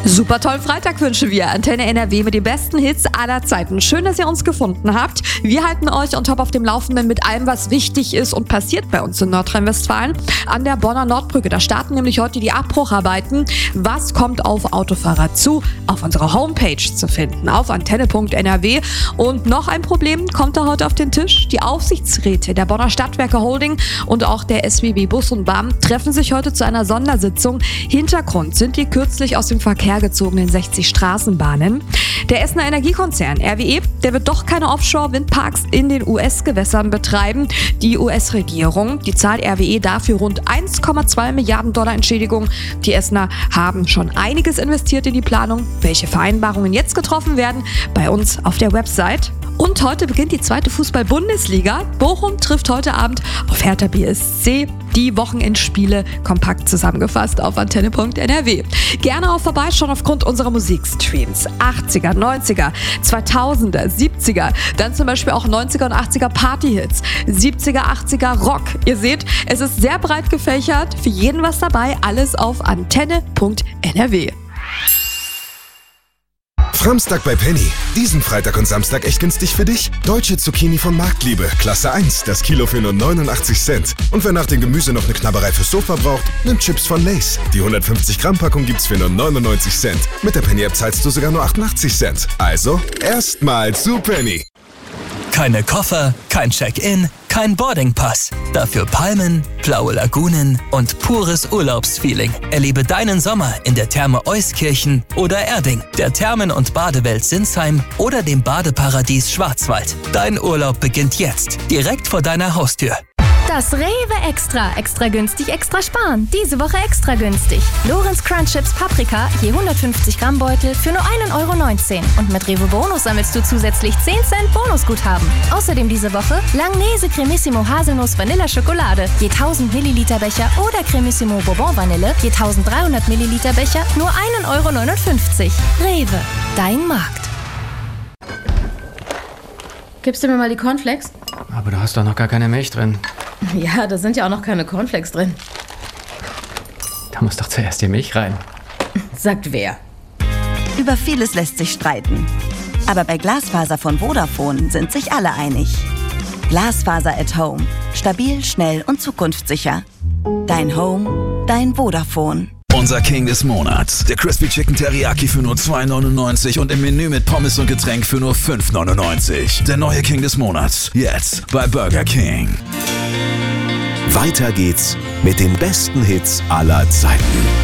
Super tollen Freitag wünschen wir. Antenne NRW mit den besten Hits aller Zeiten. Schön, dass ihr uns gefunden habt. Wir halten euch on top auf dem Laufenden mit allem, was wichtig ist und passiert bei uns in Nordrhein-Westfalen. An der Bonner Nordbrücke, da starten nämlich heute die Abbrucharbeiten. Was kommt auf Autofahrer zu? Auf unserer Homepage zu finden, auf antenne.nrw. Und noch ein Problem kommt da heute auf den Tisch. Die Aufsichtsräte der Bonner Stadtwerke Holding und auch der SWB Bus und Bahn treffen sich heute zu einer Sondersitzung. Hintergrund sind die kürzlich aus dem Verkehr gezogenen 60 Straßenbahnen. Der Essener Energiekonzern RWE, der wird doch keine Offshore-Windparks in den US-Gewässern betreiben. Die US-Regierung, die zahlt RWE dafür rund 1,2 Milliarden Dollar Entschädigung. Die Essener haben schon einiges investiert in die Planung. Welche Vereinbarungen jetzt getroffen werden, bei uns auf der Website. Und heute beginnt die zweite Fußball-Bundesliga. Bochum trifft heute Abend auf Hertha BSC. Die Wochenendspiele kompakt zusammengefasst auf antenne.nrw. Gerne auch vorbeischauen aufgrund unserer Musikstreams. 80er, 90er, 2000er, 70er, dann zum Beispiel auch 90er und 80er Partyhits, 70er, 80er Rock. Ihr seht, es ist sehr breit gefächert, für jeden was dabei, alles auf antenne.nrw. Framstag bei Penny. Diesen Freitag und Samstag echt günstig für dich. Deutsche Zucchini von Marktliebe, Klasse 1, das Kilo für nur 89 Cent. Und wer nach dem Gemüse noch eine Knabberei fürs Sofa braucht, nimmt Chips von Lay's. Die 150 Gramm Packung gibt's für nur 99 Cent. Mit der Penny-App zahlst du sogar nur 88 Cent. Also, erstmal zu Penny. Keine Koffer, kein Check-in, kein Boardingpass. Dafür Palmen, blaue Lagunen und pures Urlaubsfeeling. Erlebe deinen Sommer in der Therme Euskirchen oder Erding, der Thermen- und Badewelt Sinsheim oder dem Badeparadies Schwarzwald. Dein Urlaub beginnt jetzt, direkt vor deiner Haustür. Das Rewe Extra. Extra günstig, extra sparen. Diese Woche extra günstig. Lorenz Crunch Chips Paprika, je 150 Gramm Beutel für nur 1,19 €. Und mit Rewe Bonus sammelst du zusätzlich 10 Cent Bonusguthaben. Außerdem diese Woche Langnese Cremissimo Haselnuss Vanilla Schokolade, je 1000 Milliliter Becher oder Cremissimo Bourbon Vanille, je 1300 Milliliter Becher, nur 1,59 €. Rewe, dein Markt. Gibst du mir mal die Cornflakes? Aber du hast doch noch gar keine Milch drin. Ja, da sind ja auch noch keine Cornflakes drin. Da muss doch zuerst die Milch rein. Sagt wer? Über vieles lässt sich streiten. Aber bei Glasfaser von Vodafone sind sich alle einig. Glasfaser at Home. Stabil, schnell und zukunftssicher. Dein Home, dein Vodafone. Unser King des Monats. Der Crispy Chicken Teriyaki für nur 2,99 und im Menü mit Pommes und Getränk für nur 5,99. Der neue King des Monats. Jetzt bei Burger King. Weiter geht's mit den besten Hits aller Zeiten.